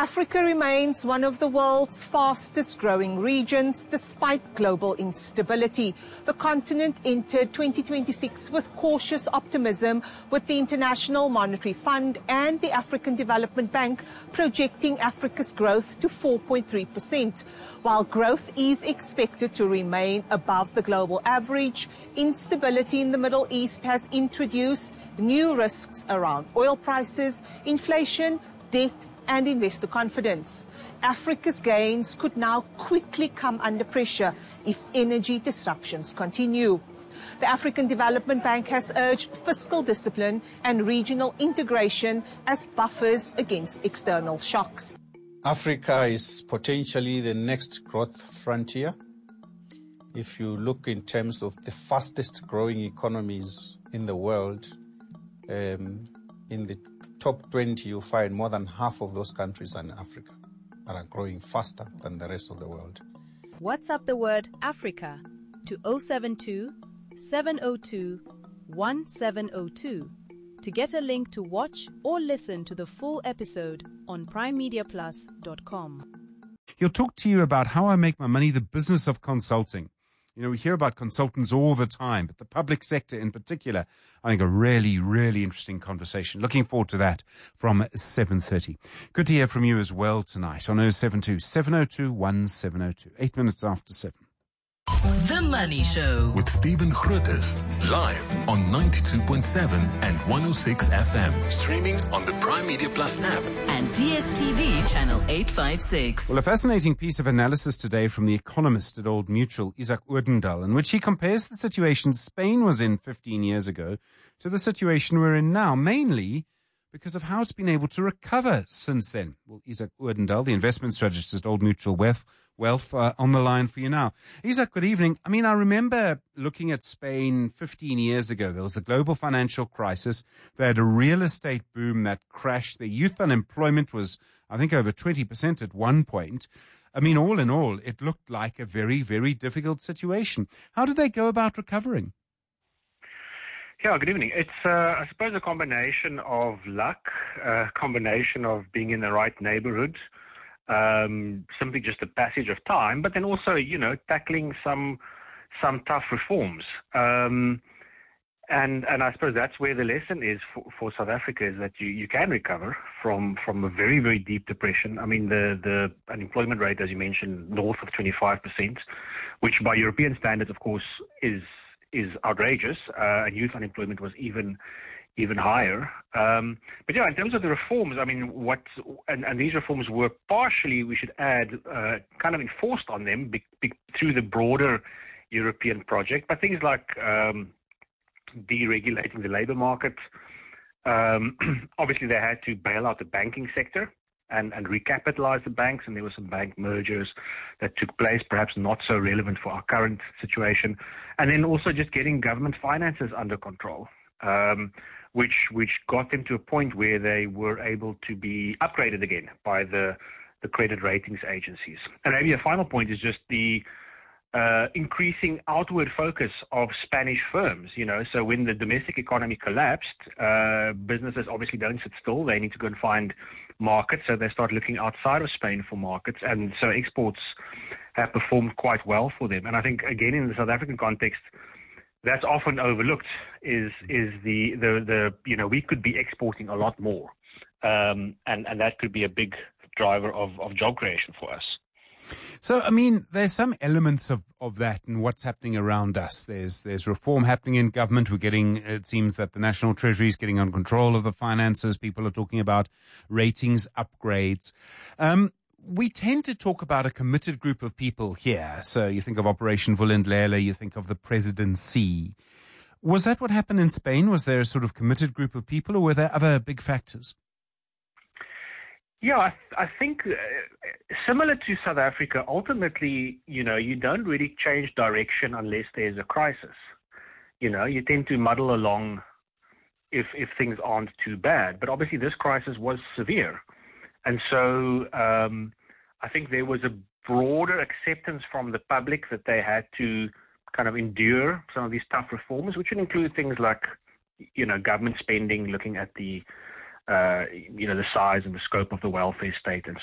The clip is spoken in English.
Africa remains one of the world's fastest growing regions despite global instability. The continent entered 2026 with cautious optimism, with the International Monetary Fund and the African Development Bank projecting Africa's growth to 4.3%. While growth is expected to remain above the global average, instability in the Middle East has introduced new risks around oil prices, inflation, debt and investor confidence. Africa's gains could now quickly come under pressure if energy disruptions continue. The African Development Bank has urged fiscal discipline and regional integration as buffers against external shocks. Africa is potentially the next growth frontier. If you look in terms of the fastest growing economies in the world, in the top 20, you find more than half of those countries are in Africa and are growing faster than the rest of the world. WhatsApp the word Africa to 072 702 1702 to get a link to watch or listen to the full episode on primemediaplus.com. He'll talk to you about how I make my money, the business of consulting. You know, we hear about consultants all the time, but the public sector in particular, I think a really, really interesting conversation. Looking forward to that from 7:30. Good to hear from you as well tonight on 072 702 1702, 8 minutes after 7. The Money Show with Stephen Grootes, live on 92.7 and 106 FM, streaming on the Prime Media Plus app and DSTV channel 856. Well, a fascinating piece of analysis today from the economist at Old Mutual, Isak Odendaal, in which he compares the situation Spain was in 15 years ago to the situation we're in now, mainly because of how it's been able to recover since then. Well, Isak Odendaal, the investment strategist at Old Mutual Wealth, on the line for you now. Isak, good evening. I mean, I remember looking at Spain 15 years ago. There was the global financial crisis. They had a real estate boom that crashed. Their youth unemployment was, I think, over 20% at one point. I mean, all in all, it looked like a very, very difficult situation. How did they go about recovering? Yeah, good evening. It's, I suppose, a combination of luck, a combination of being in the right neighborhood, simply just a passage of time, but then also, you know, tackling some tough reforms. And I suppose that's where the lesson is for South Africa, is that you can recover from a very, very deep depression. I mean, the unemployment rate, as you mentioned, north of 25%, which by European standards, of course, is outrageous, and youth unemployment was even higher. But yeah, in terms of the reforms, I mean, and these reforms were partially, we should add, kind of enforced on them through the broader European project, but things like deregulating the labor market. Obviously, they had to bail out the banking sector and recapitalize the banks, and there were some bank mergers that took place, perhaps not so relevant for our current situation. And then also just getting government finances under control, which got them to a point where they were able to be upgraded again by the credit ratings agencies. And maybe a final point is just the increasing outward focus of Spanish firms, you know. So when the domestic economy collapsed, businesses obviously don't sit still. They need to go and find markets, so they start looking outside of Spain for markets, and so exports have performed quite well for them. And I think, again, in the South African context, that's often overlooked, is the you know, we could be exporting a lot more, and that could be a big driver of job creation for us. So, I mean, there's some elements of that in what's happening around us. There's reform happening in government. It seems that the National Treasury is getting on control of the finances. People are talking about ratings upgrades. We tend to talk about a committed group of people here. So you think of Operation Vulindlela, you think of the presidency. Was that what happened in Spain? Was there a sort of committed group of people, or were there other big factors? Yeah, I think similar to South Africa, ultimately, you know, you don't really change direction unless there's a crisis. You know, you tend to muddle along if things aren't too bad. But obviously this crisis was severe. And so I think there was a broader acceptance from the public that they had to kind of endure some of these tough reforms, which would include things like, you know, government spending, looking at the the size and the scope of the welfare state and